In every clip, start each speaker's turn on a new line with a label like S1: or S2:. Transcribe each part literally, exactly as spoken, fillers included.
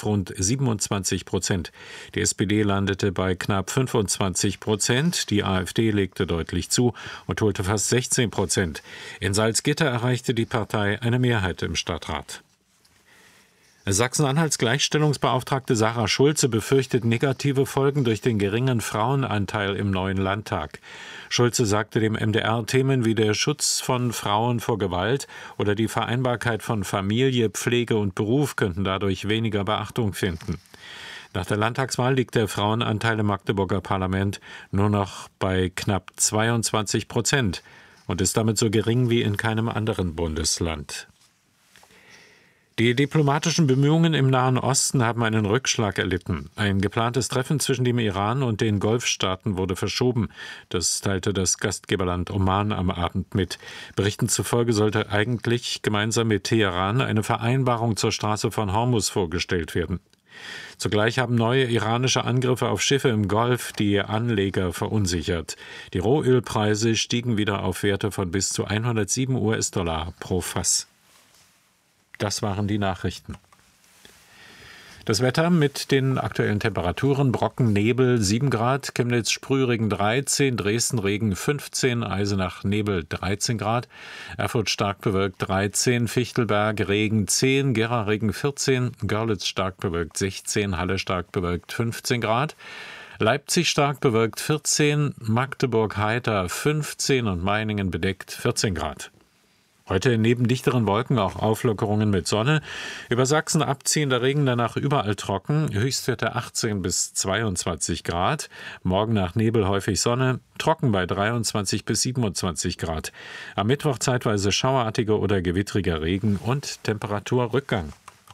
S1: auf rund siebenundzwanzig Prozent. Die S P D landete bei knapp fünfundzwanzig Prozent. Die AfD legte deutlich zu und holte fast sechzehn Prozent. In Salzgitter erreichte die Partei eine Mehrheit im Stadtrat. Sachsen-Anhalts Gleichstellungsbeauftragte Sarah Schulze befürchtet negative Folgen durch den geringen Frauenanteil im neuen Landtag. Schulze sagte dem M D R, Themen wie der Schutz von Frauen vor Gewalt oder die Vereinbarkeit von Familie, Pflege und Beruf könnten dadurch weniger Beachtung finden. Nach der Landtagswahl liegt der Frauenanteil im Magdeburger Parlament nur noch bei knapp zweiundzwanzig Prozent und ist damit so gering wie in keinem anderen Bundesland. Die diplomatischen Bemühungen im Nahen Osten haben einen Rückschlag erlitten. Ein geplantes Treffen zwischen dem Iran und den Golfstaaten wurde verschoben. Das teilte das Gastgeberland Oman am Abend mit. Berichten zufolge sollte eigentlich gemeinsam mit Teheran eine Vereinbarung zur Straße von Hormuz vorgestellt werden. Zugleich haben neue iranische Angriffe auf Schiffe im Golf die Anleger verunsichert. Die Rohölpreise stiegen wieder auf Werte von bis zu hundertsieben US-Dollar pro Fass. Das waren die Nachrichten. Das Wetter mit den aktuellen Temperaturen: Brocken, Nebel sieben Grad, Chemnitz Sprühregen dreizehn, Dresden Regen fünfzehn, Eisenach Nebel dreizehn Grad, Erfurt stark bewölkt dreizehn, Fichtelberg Regen zehn, Gera Regen vierzehn, Görlitz stark bewölkt sechzehn, Halle stark bewölkt fünfzehn Grad, Leipzig stark bewölkt vierzehn, Magdeburg heiter fünfzehn und Meiningen bedeckt vierzehn Grad. Heute neben dichteren Wolken auch Auflockerungen mit Sonne. Über Sachsen abziehender Regen, danach überall trocken. Höchstwerte achtzehn bis zweiundzwanzig Grad. Morgen nach Nebel häufig Sonne. Trocken bei dreiundzwanzig bis siebenundzwanzig Grad. Am Mittwoch zeitweise schauerartiger oder gewittriger Regen und Temperaturrückgang.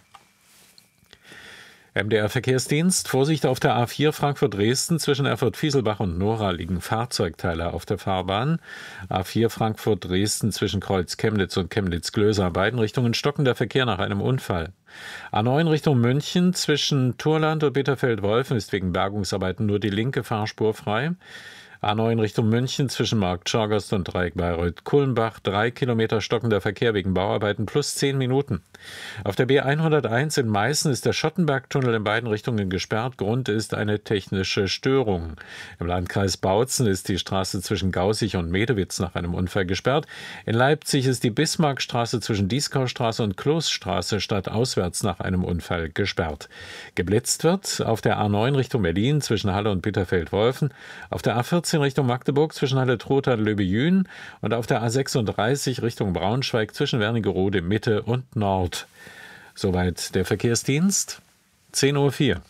S1: M D R-Verkehrsdienst: Vorsicht auf der A vier Frankfurt-Dresden. Zwischen Erfurt-Fieselbach und Nora liegen Fahrzeugteile auf der Fahrbahn. A vier Frankfurt-Dresden zwischen Kreuz Chemnitz und Chemnitz-Glöser. Beiden Richtungen stockender Verkehr nach einem Unfall. A neun Richtung München zwischen Turland und Bitterfeld-Wolfen ist wegen Bergungsarbeiten nur die linke Fahrspur frei. A neun Richtung München zwischen Markt Schorgast und Dreieck Bayreuth-Kulmbach. Drei Kilometer stockender Verkehr wegen Bauarbeiten plus zehn Minuten. Auf der B hunderteins in Meißen ist der Schottenbergtunnel in beiden Richtungen gesperrt. Grund ist eine technische Störung. Im Landkreis Bautzen ist die Straße zwischen Gaußig und Medewitz nach einem Unfall gesperrt. In Leipzig ist die Bismarckstraße zwischen Dieskaustraße und Kloßstraße stadtauswärts nach einem Unfall gesperrt. Geblitzt wird auf der A neun Richtung Berlin zwischen Halle und Bitterfeld-Wolfen, auf der A vierzehn Richtung Magdeburg zwischen Halle-Trotha und Löbejün und auf der A sechsunddreißig Richtung Braunschweig zwischen Wernigerode Mitte und Nord. Soweit der Verkehrsdienst. zehn Uhr vier.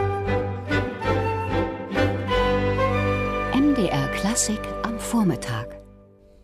S2: M D R Klassik am Vormittag.